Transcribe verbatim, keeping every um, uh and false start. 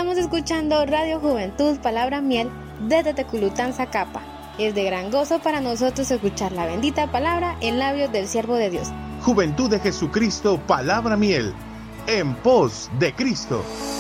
Estamos escuchando Radio Juventud, Palabra Miel, desde Teculután, Zacapa. Es de gran gozo para nosotros escuchar la bendita palabra en labios del siervo de Dios. Juventud de Jesucristo, Palabra Miel, en pos de Cristo.